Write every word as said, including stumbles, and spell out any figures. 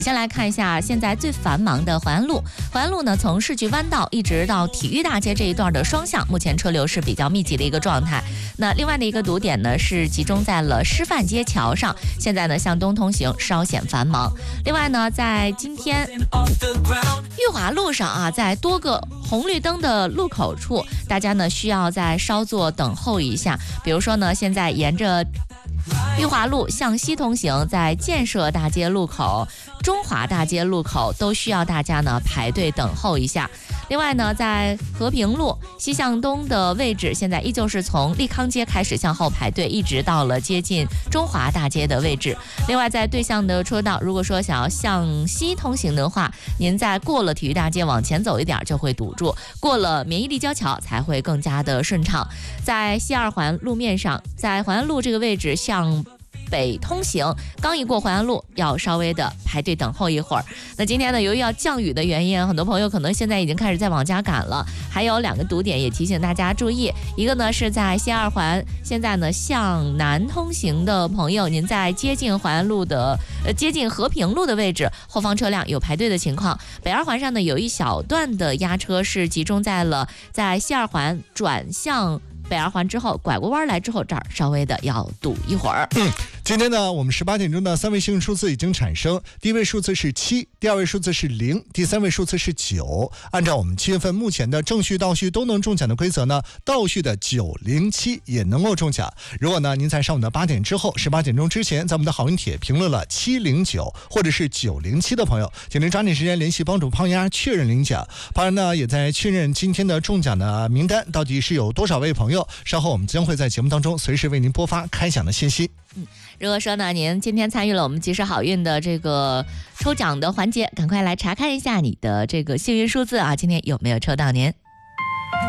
先来看一下现在最繁忙的淮安路。淮安路呢，从市局弯道一直到体育大街这一段的双向，目前车流是比较密集的一个状态。那另外的一个堵点呢，是集中在了师范街桥上，现在呢向东通行稍显繁忙。另外呢，在今天裕华路上啊，在多个红绿灯的路口处，大家呢需要再稍作等候一下。比如说呢，现在沿着裕华路向西通行，在建设大街路口、中华大街路口都需要大家呢排队等候一下。另外呢，在和平路西向东的位置，现在依旧是从利康街开始向后排队，一直到了接近中华大街的位置。另外，在对向的车道，如果说想要向西通行的话，您在过了体育大街往前走一点就会堵住，过了免疫立交桥才会更加的顺畅。在西二环路面上，在淮安路这个位置向北通行，刚一过淮安路要稍微的排队等候一会儿。那今天呢，由于要降雨的原因，很多朋友可能现在已经开始在往家赶了。还有两个堵点也提醒大家注意，一个呢是在西二环，现在呢向南通行的朋友，您在接近淮安路的呃接近和平路的位置，后方车辆有排队的情况。北二环上呢有一小段的压车是集中在了在西二环转向北二环之后，拐过弯来之后，这儿稍微的要堵一会儿。 嗯，今天呢，我们十八点钟的三位幸运数字已经产生，第一位数字是七，第二位数字是零，第三位数字是九。按照我们七月份目前的正序、倒序都能中奖的规则呢，倒序的九零七也能够中奖。如果呢您在上午的八点之后，十八点钟之前，在我们的好运帖评论了七零九或者是九零七的朋友，请您抓紧时间联系帮主胖丫确认领奖。当然呢，也在确认今天的中奖的名单到底是有多少位朋友。稍后我们将会在节目当中随时为您播发开奖的信息。 嗯，如果说呢您今天参与了我们及时好运的这个抽奖的环节，赶快来查看一下你的这个幸运数字啊，今天有没有抽到您？